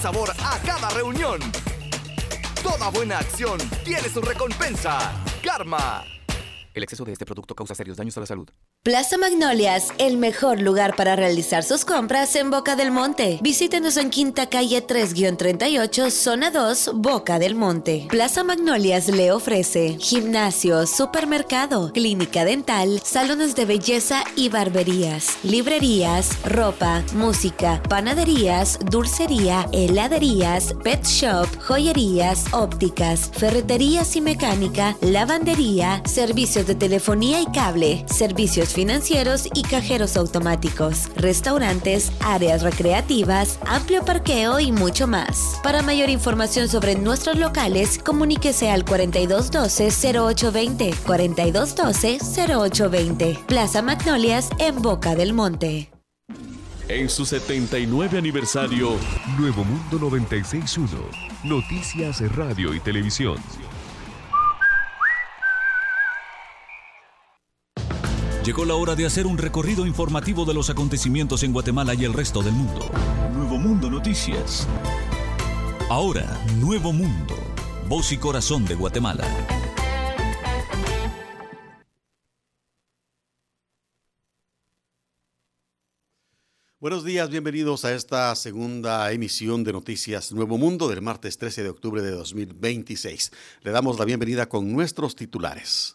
sabor a cada reunión. Toda buena acción tiene su recompensa. Karma. El exceso de este producto causa serios daños a la salud. Plaza Magnolias, el mejor lugar para realizar sus compras en Boca del Monte. Visítenos en Quinta Calle 3-38, Zona 2, Boca del Monte. Plaza Magnolias le ofrece gimnasio, supermercado, clínica dental, salones de belleza y barberías, librerías, ropa, música, panaderías, dulcería, heladerías, pet shop, joyerías, ópticas, ferreterías y mecánica, lavandería, servicios de telefonía y cable, servicios financieros y cajeros automáticos, restaurantes, áreas recreativas, amplio parqueo y mucho más. Para mayor información sobre nuestros locales, comuníquese al 4212-0820, 4212-0820. Plaza Magnolias en Boca del Monte. En su 79 aniversario, Nuevo Mundo 96.1, Noticias, Radio y Televisión. Llegó la hora de hacer un recorrido informativo de los acontecimientos en Guatemala y el resto del mundo. Nuevo Mundo Noticias. Ahora, Nuevo Mundo, voz y corazón de Guatemala. Buenos días, bienvenidos a esta segunda emisión de Noticias Nuevo Mundo del martes 13 de octubre de 2026. Le damos la bienvenida con nuestros titulares.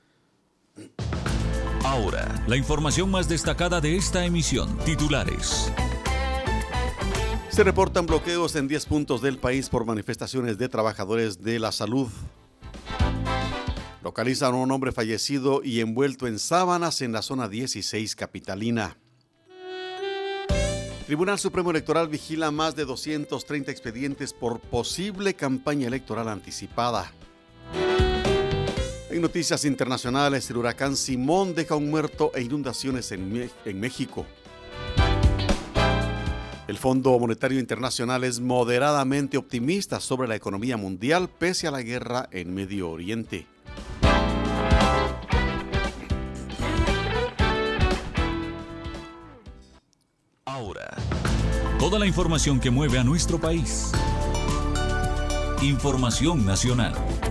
Ahora, la información más destacada de esta emisión. Titulares. Se reportan bloqueos en 10 puntos del país por manifestaciones de trabajadores de la salud. Localizan a un hombre fallecido y envuelto en sábanas en la zona 16 capitalina. Tribunal Supremo Electoral vigila más de 230 expedientes por posible campaña electoral anticipada. En noticias internacionales, el huracán Simón deja un muerto e inundaciones en México. El Fondo Monetario Internacional es moderadamente optimista sobre la economía mundial pese a la guerra en Medio Oriente. Ahora, toda la información que mueve a nuestro país. Información nacional.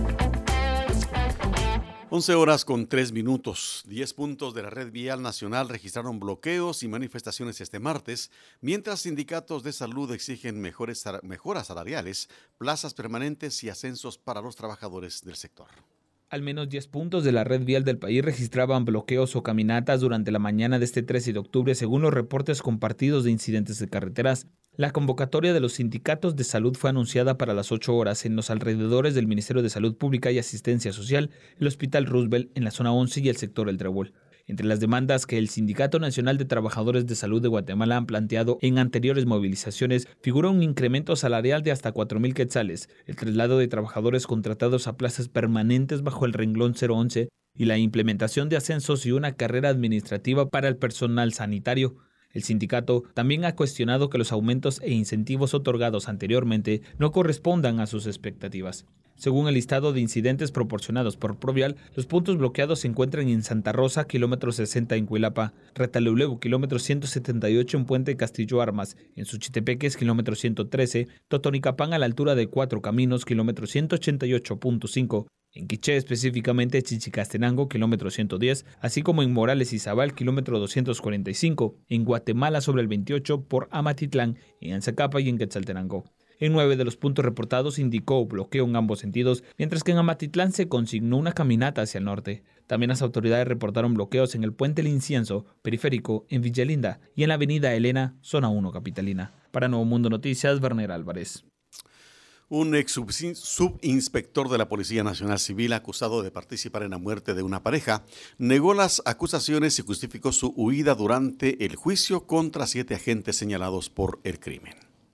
11:03. 10 puntos de la red vial nacional registraron bloqueos y manifestaciones este martes, mientras sindicatos de salud exigen mejoras salariales, plazas permanentes y ascensos para los trabajadores del sector. Al menos 10 puntos de la red vial del país registraban bloqueos o caminatas durante la mañana de este 13 de octubre, según los reportes compartidos de incidentes de carreteras. La convocatoria de los sindicatos de salud fue anunciada para las 8 horas en los alrededores del Ministerio de Salud Pública y Asistencia Social, el Hospital Roosevelt en la zona 11 y el sector El Trébol. Entre las demandas que el Sindicato Nacional de Trabajadores de Salud de Guatemala han planteado en anteriores movilizaciones figura un incremento salarial de hasta 4,000 quetzales, el traslado de trabajadores contratados a plazas permanentes bajo el renglón 011 y la implementación de ascensos y una carrera administrativa para el personal sanitario. El sindicato también ha cuestionado que los aumentos e incentivos otorgados anteriormente no correspondan a sus expectativas. Según el listado de incidentes proporcionados por Provial, los puntos bloqueados se encuentran en Santa Rosa, kilómetro 60 en Cuilapa, Retaluleu, kilómetro 178 en Puente Castillo Armas, en Suchitepeques, kilómetro 113, Totonicapán a la altura de Cuatro Caminos, kilómetro 188.5, en Quiché, específicamente Chichicastenango, kilómetro 110, así como en Morales y Zabal, kilómetro 245, en Guatemala sobre el 28 por Amatitlán, en Anzacapa y en Quetzaltenango. En 9 de los puntos reportados indicó bloqueo en ambos sentidos, mientras que en Amatitlán se consignó una caminata hacia el norte. También las autoridades reportaron bloqueos en el Puente El Incienso, periférico, en Villalinda y en la avenida Elena, zona 1 capitalina. Para Nuevo Mundo Noticias, Werner Álvarez. Un ex subinspector de la Policía Nacional Civil acusado de participar en la muerte de una pareja negó las acusaciones y justificó su huida durante el juicio contra 7 agentes señalados por el crimen.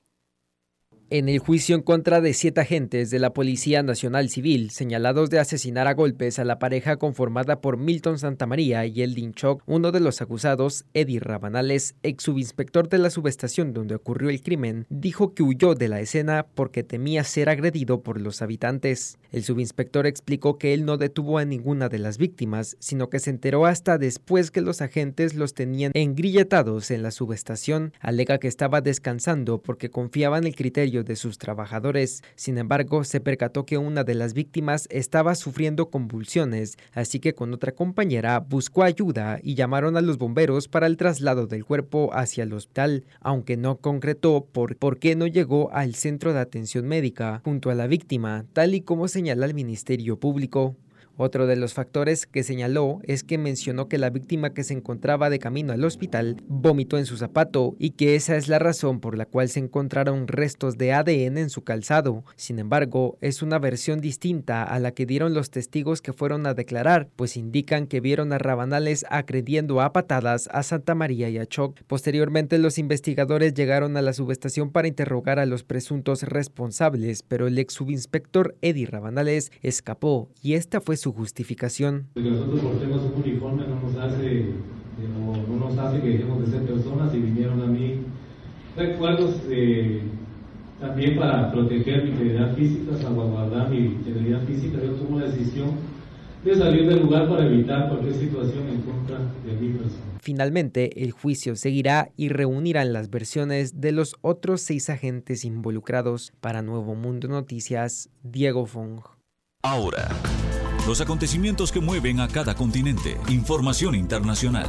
En el juicio en contra de 7 agentes de la Policía Nacional Civil señalados de asesinar a golpes a la pareja conformada por Milton Santamaría y Eldin Choc, uno de los acusados, Eddie Rabanales, ex subinspector de la subestación donde ocurrió el crimen, dijo que huyó de la escena porque temía ser agredido por los habitantes. El subinspector explicó que él no detuvo a ninguna de las víctimas, sino que se enteró hasta después que los agentes los tenían engrilletados en la subestación. Alega que estaba descansando porque confiaba en el criterio beneficio de sus trabajadores. Sin embargo, se percató que una de las víctimas estaba sufriendo convulsiones, así que con otra compañera buscó ayuda y llamaron a los bomberos para el traslado del cuerpo hacia el hospital, aunque no concretó por qué no llegó al centro de atención médica junto a la víctima, tal y como señala el Ministerio Público. Otro de los factores que señaló es que mencionó que la víctima que se encontraba de camino al hospital vomitó en su zapato y que esa es la razón por la cual se encontraron restos de ADN en su calzado. Sin embargo, es una versión distinta a la que dieron los testigos que fueron a declarar, pues indican que vieron a Rabanales agrediendo a patadas a Santa María y a Choc. Posteriormente, los investigadores llegaron a la subestación para interrogar a los presuntos responsables, pero el ex subinspector Eddie Rabanales escapó y esta fue su justificación. Que nosotros portemos un uniforme no nos hace que dejemos de ser personas, y vinieron a mí recuerdos también para proteger mi integridad física, salvaguardar mi integridad física. Yo tomo la decisión de salir del lugar para evitar cualquier situación en contra de mi persona. Finalmente, el juicio seguirá y reunirán las versiones de los otros 6 agentes involucrados. Para Nuevo Mundo Noticias, Diego Fong. Ahora, los acontecimientos que mueven a cada continente. Información internacional.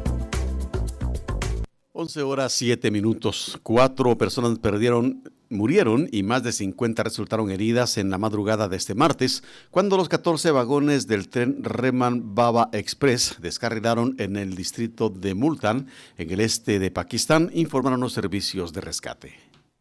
11:07. 4 personas murieron y más de 50 resultaron heridas en la madrugada de este martes, cuando los 14 vagones del tren Rehman Baba Express descarrilaron en el distrito de Multan, en el este de Pakistán, informaron los servicios de rescate.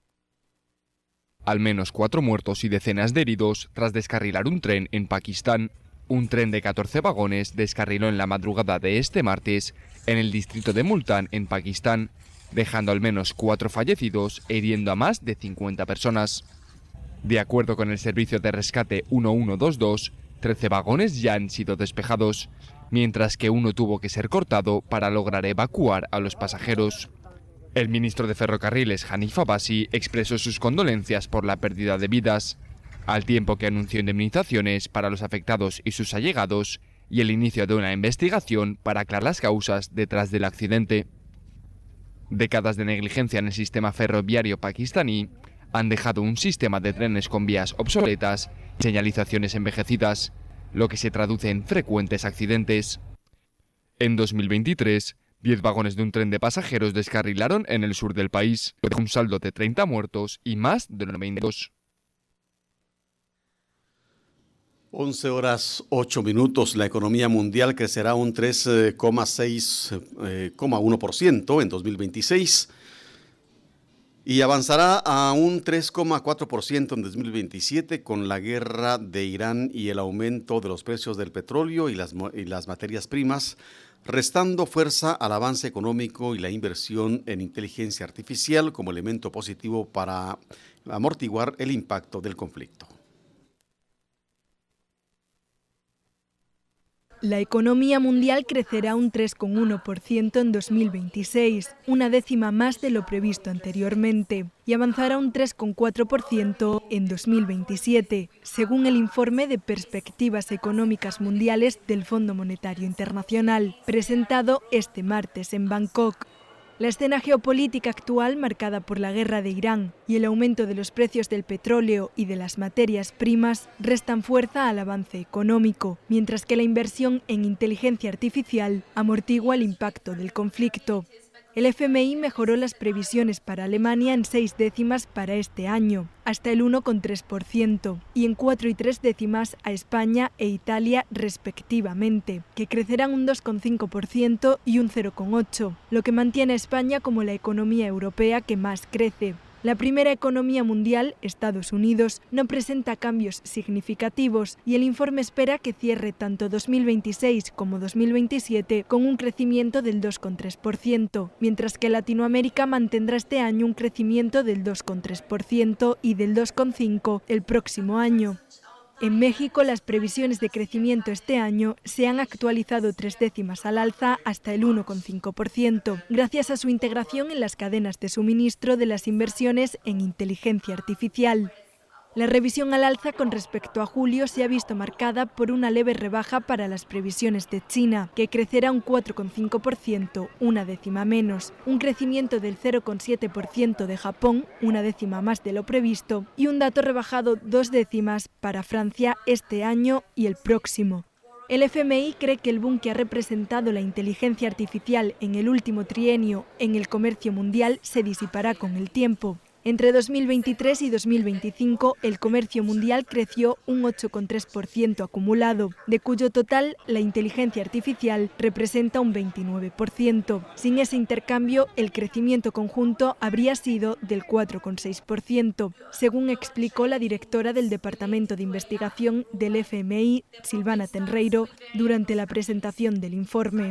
Al menos 4 muertos y decenas de heridos tras descarrilar un tren en Pakistán. Un tren de 14 vagones descarriló en la madrugada de este martes en el distrito de Multan, en Pakistán, dejando al menos 4 fallecidos e hiriendo a más de 50 personas. De acuerdo con el servicio de rescate 1122, 13 vagones ya han sido despejados, mientras que uno tuvo que ser cortado para lograr evacuar a los pasajeros. El ministro de Ferrocarriles, Hanif Abbasi, expresó sus condolencias por la pérdida de vidas, al tiempo que anunció indemnizaciones para los afectados y sus allegados y el inicio de una investigación para aclarar las causas detrás del accidente. Décadas de negligencia en el sistema ferroviario pakistaní han dejado un sistema de trenes con vías obsoletas y señalizaciones envejecidas, lo que se traduce en frecuentes accidentes. En 2023, 10 vagones de un tren de pasajeros descarrilaron en el sur del país, con un saldo de 30 muertos y más de 92. 11:08. La economía mundial crecerá un 3,1% en 2026 y avanzará a un 3,4% en 2027 con la guerra de Irán y el aumento de los precios del petróleo y las materias primas, restando fuerza al avance económico y la inversión en inteligencia artificial como elemento positivo para amortiguar el impacto del conflicto. La economía mundial crecerá un 3,1% en 2026, una décima más de lo previsto anteriormente, y avanzará un 3,4% en 2027, según el informe de Perspectivas Económicas Mundiales del Fondo Monetario Internacional, presentado este martes en Bangkok. La escena geopolítica actual, marcada por la guerra de Irán y el aumento de los precios del petróleo y de las materias primas, restan fuerza al avance económico, mientras que la inversión en inteligencia artificial amortigua el impacto del conflicto. El FMI mejoró las previsiones para Alemania en 6 décimas para este año, hasta el 1,3%, y en 4 y 3 décimas a España e Italia respectivamente, que crecerán un 2,5% y un 0,8%, lo que mantiene a España como la economía europea que más crece. La primera economía mundial, Estados Unidos, no presenta cambios significativos y el informe espera que cierre tanto 2026 como 2027 con un crecimiento del 2,3%, mientras que Latinoamérica mantendrá este año un crecimiento del 2,3% y del 2,5% el próximo año. En México, las previsiones de crecimiento este año se han actualizado 3 décimas al alza hasta el 1,5%, gracias a su integración en las cadenas de suministro de las inversiones en inteligencia artificial. La revisión al alza con respecto a julio se ha visto marcada por una leve rebaja para las previsiones de China, que crecerá un 4,5%, una décima menos, un crecimiento del 0,7% de Japón, una décima más de lo previsto, y un dato rebajado 2 décimas para Francia este año y el próximo. El FMI cree que el boom que ha representado la inteligencia artificial en el último trienio en el comercio mundial se disipará con el tiempo. Entre 2023 y 2025, el comercio mundial creció un 8,3% acumulado, de cuyo total la inteligencia artificial representa un 29%. Sin ese intercambio, el crecimiento conjunto habría sido del 4,6%, según explicó la directora del Departamento de Investigación del FMI, Silvana Tenreiro, durante la presentación del informe.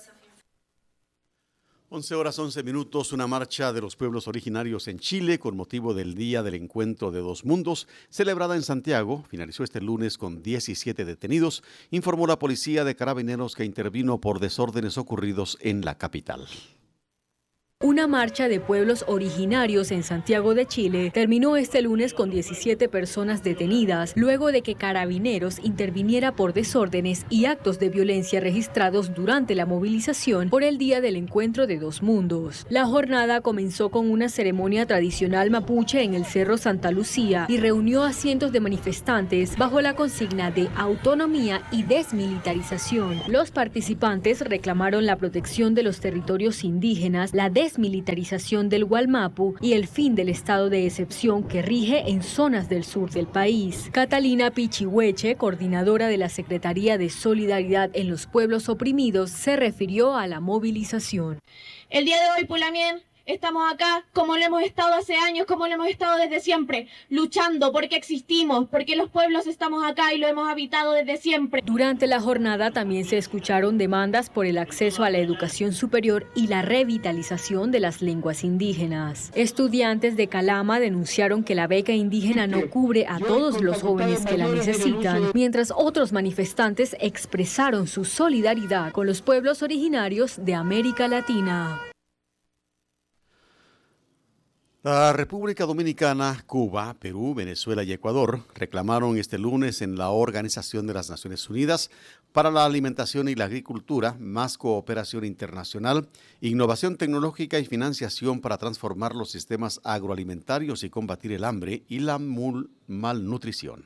11:11, una marcha de los pueblos originarios en Chile con motivo del Día del Encuentro de Dos Mundos, celebrada en Santiago, finalizó este lunes con 17 detenidos, informó la policía de Carabineros que intervino por desórdenes ocurridos en la capital. Una marcha de pueblos originarios en Santiago de Chile terminó este lunes con 17 personas detenidas, luego de que Carabineros interviniera por desórdenes y actos de violencia registrados durante la movilización por el Día del Encuentro de Dos Mundos. La jornada comenzó con una ceremonia tradicional mapuche en el Cerro Santa Lucía y reunió a cientos de manifestantes bajo la consigna de autonomía y desmilitarización. Los participantes reclamaron la protección de los territorios indígenas, la desmilitarización del Gualmapu y el fin del estado de excepción que rige en zonas del sur del país. Catalina Pichihueche, coordinadora de la Secretaría de Solidaridad en los Pueblos Oprimidos, se refirió a la movilización. El día de hoy, Pulamien, estamos acá como lo hemos estado hace años, como lo hemos estado desde siempre, luchando porque existimos, porque los pueblos estamos acá y lo hemos habitado desde siempre. Durante la jornada también se escucharon demandas por el acceso a la educación superior y la revitalización de las lenguas indígenas. Estudiantes de Calama denunciaron que la beca indígena no cubre a todos los jóvenes que la necesitan, mientras otros manifestantes expresaron su solidaridad con los pueblos originarios de América Latina. La República Dominicana, Cuba, Perú, Venezuela y Ecuador reclamaron este lunes en la Organización de las Naciones Unidas para la Alimentación y la Agricultura más cooperación internacional, innovación tecnológica y financiación para transformar los sistemas agroalimentarios y combatir el hambre y la malnutrición.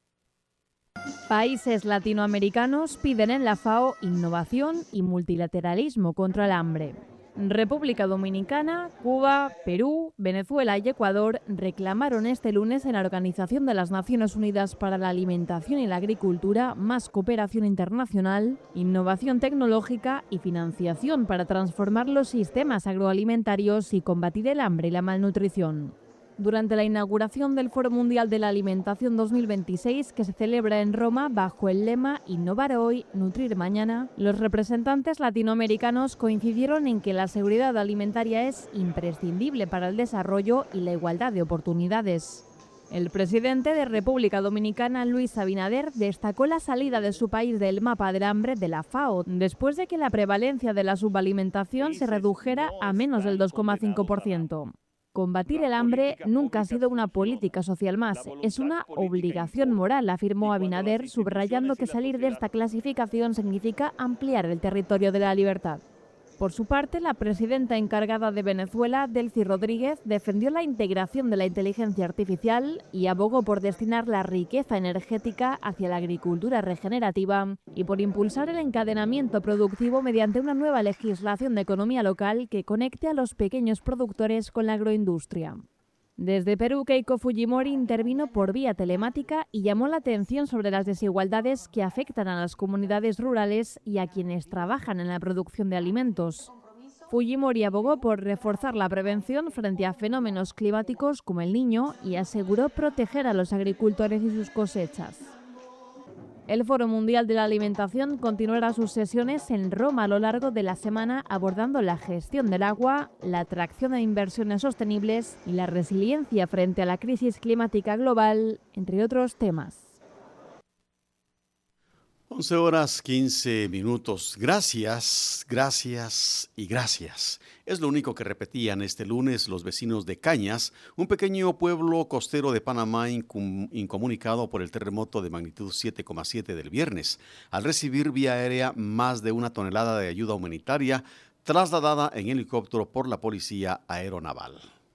Países latinoamericanos piden en la FAO innovación y multilateralismo contra el hambre. República Dominicana, Cuba, Perú, Venezuela y Ecuador reclamaron este lunes en la Organización de las Naciones Unidas para la Alimentación y la Agricultura más cooperación internacional, innovación tecnológica y financiación para transformar los sistemas agroalimentarios y combatir el hambre y la malnutrición. Durante la inauguración del Foro Mundial de la Alimentación 2026, que se celebra en Roma bajo el lema Innovar hoy, nutrir mañana, los representantes latinoamericanos coincidieron en que la seguridad alimentaria es imprescindible para el desarrollo y la igualdad de oportunidades. El presidente de República Dominicana, Luis Abinader, destacó la salida de su país del mapa del hambre de la FAO, después de que la prevalencia de la subalimentación se redujera a menos del 2,5%. Combatir el hambre nunca ha sido una política social más, es una obligación moral, afirmó Abinader, subrayando que salir de esta clasificación significa ampliar el territorio de la libertad. Por su parte, la presidenta encargada de Venezuela, Delcy Rodríguez, defendió la integración de la inteligencia artificial y abogó por destinar la riqueza energética hacia la agricultura regenerativa y por impulsar el encadenamiento productivo mediante una nueva legislación de economía local que conecte a los pequeños productores con la agroindustria. Desde Perú, Keiko Fujimori intervino por vía telemática y llamó la atención sobre las desigualdades que afectan a las comunidades rurales y a quienes trabajan en la producción de alimentos. Fujimori abogó por reforzar la prevención frente a fenómenos climáticos como el Niño y aseguró proteger a los agricultores y sus cosechas. El Foro Mundial de la Alimentación continuará sus sesiones en Roma a lo largo de la semana abordando la gestión del agua, la atracción de inversiones sostenibles y la resiliencia frente a la crisis climática global, entre otros temas. 11 horas 15 minutos. Gracias, gracias y gracias. Es lo único que repetían este lunes los vecinos de Cañas, un pequeño pueblo costero de Panamá incomunicado por el terremoto de magnitud 7,7 del viernes, al recibir vía aérea más de 1 tonelada de ayuda humanitaria trasladada en helicóptero por la Policía Aeronaval.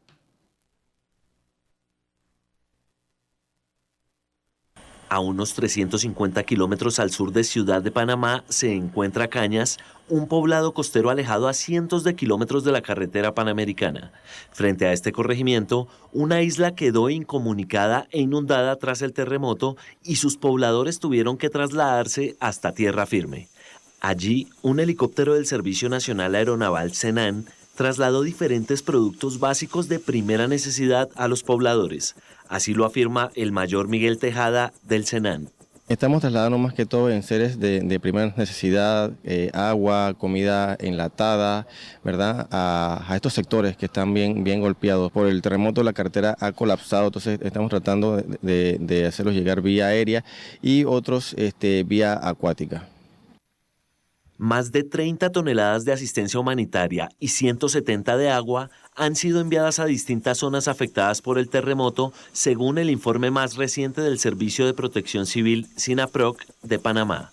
A unos 350 kilómetros al sur de Ciudad de Panamá se encuentra Cañas, un poblado costero alejado a cientos de kilómetros de la carretera panamericana. Frente a este corregimiento, una isla quedó incomunicada e inundada tras el terremoto y sus pobladores tuvieron que trasladarse hasta tierra firme. Allí, un helicóptero del Servicio Nacional Aeronaval SENAN trasladó diferentes productos básicos de primera necesidad a los pobladores. Así lo afirma el mayor Miguel Tejada del SENAN. Estamos trasladando más que todo en seres de primera necesidad, agua, comida enlatada, ¿verdad? A estos sectores que están bien golpeados. Por el terremoto la carretera ha colapsado, entonces estamos tratando de hacerlos llegar vía aérea y otros vía acuática. Más de 30 toneladas de asistencia humanitaria y 170 de agua han sido enviadas a distintas zonas afectadas por el terremoto, según el informe más reciente del Servicio de Protección Civil, SINAPROC, de Panamá.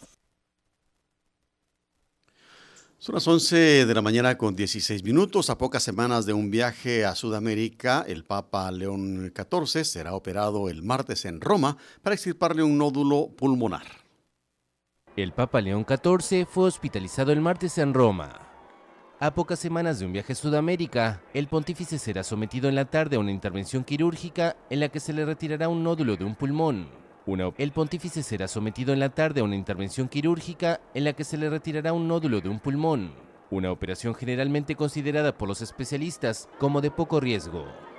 Son las 11 de la mañana con 16 minutos. A pocas semanas de un viaje a Sudamérica, el Papa León XIV será operado el martes en Roma para extirparle un nódulo pulmonar. El Papa León XIV fue hospitalizado el martes en Roma. A pocas semanas de un viaje a Sudamérica, el pontífice será sometido en la tarde a una intervención quirúrgica en la que se le retirará un nódulo de un pulmón. El pontífice será sometido en la tarde a una intervención quirúrgica en la que se le retirará un nódulo de un pulmón, una operación generalmente considerada por los especialistas como de poco riesgo.